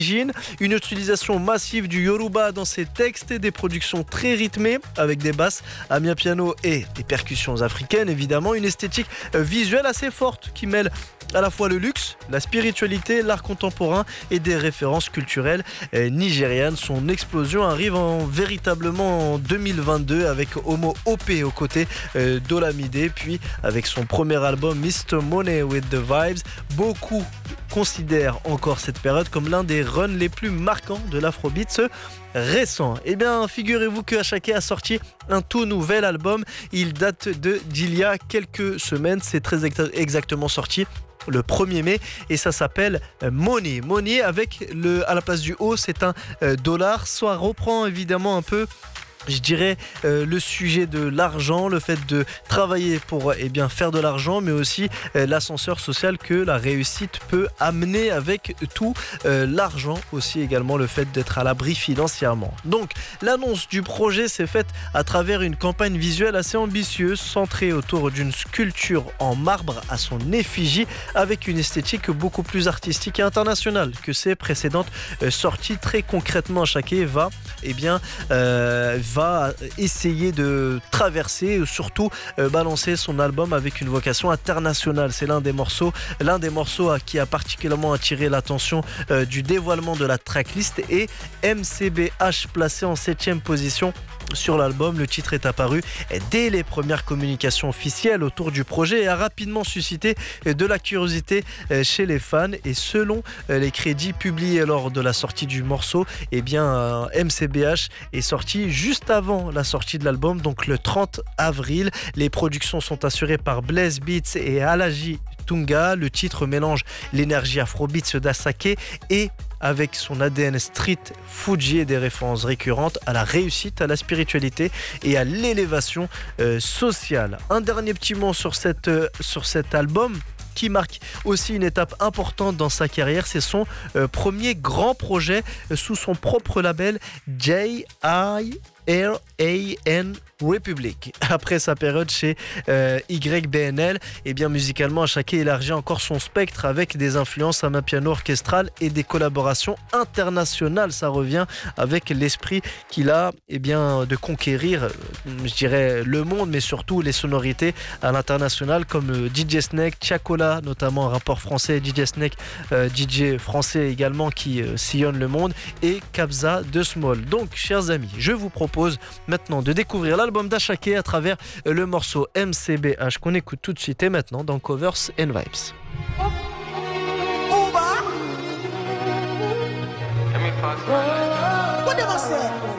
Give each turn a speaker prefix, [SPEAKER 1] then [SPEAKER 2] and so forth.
[SPEAKER 1] Une utilisation massive du Yoruba dans ses textes et des productions très rythmées avec des basses, piano et des percussions africaines évidemment. Une esthétique visuelle assez forte qui mêle à la fois le luxe, la spiritualité, l'art contemporain et des références culturelles nigérianes. Son explosion arrive véritablement en 2022 avec Homo OP aux côtés d'Olamide, puis avec son premier album Mr. Money with the Vibes. Beaucoup considèrent encore cette période comme l'un des runs les plus marquants de l'afrobeat récent. Eh bien, figurez-vous que Asake a sorti un tout nouvel album. Il date d'il y a quelques semaines. C'est très exactement sorti le 1er mai et ça s'appelle Money. Money avec à la place du O, c'est un dollar. Ça reprend évidemment un peu, je dirais, le sujet de l'argent, le fait de travailler pour faire de l'argent, mais aussi l'ascenseur social que la réussite peut amener avec tout l'argent, aussi également le fait d'être à l'abri financièrement. Donc l'annonce du projet s'est faite à travers une campagne visuelle assez ambitieuse, centrée autour d'une sculpture en marbre à son effigie, avec une esthétique beaucoup plus artistique et internationale que ses précédentes sorties. Très concrètement, Asake va essayer de traverser, surtout balancer son album avec une vocation internationale. C'est l'un des morceaux qui a particulièrement attiré l'attention du dévoilement de la tracklist et MCBH placé en 7e position sur l'album. Le titre est apparu dès les premières communications officielles autour du projet et a rapidement suscité de la curiosité chez les fans. Et selon les crédits publiés lors de la sortie du morceau, MCBH est sorti juste avant la sortie de l'album, donc le 30 avril. Les productions sont assurées par Blaze Beats et Alaji Tunga. Le titre mélange l'énergie afrobeats d'Asake et avec son ADN street Fuji et des références récurrentes à la réussite, à la spiritualité et à l'élévation sociale. Un dernier petit mot sur cet album qui marque aussi une étape importante dans sa carrière. C'est son premier grand projet sous son propre label JIRAN Republic. Après sa période chez YBNL, musicalement, Asake élargit encore son spectre avec des influences à piano orchestral et des collaborations internationales. Ça revient avec l'esprit qu'il a de conquérir, je dirais, le monde, mais surtout les sonorités à l'international, comme DJ Snake, Tiakola, notamment un rappeur français, DJ Snake, DJ français également qui sillonne le monde, et Kabza de Small. Donc, chers amis, je vous propose maintenant de découvrir l'album d'Asake à travers le morceau MCBH qu'on écoute tout de suite et maintenant dans Covers and Vibes.
[SPEAKER 2] What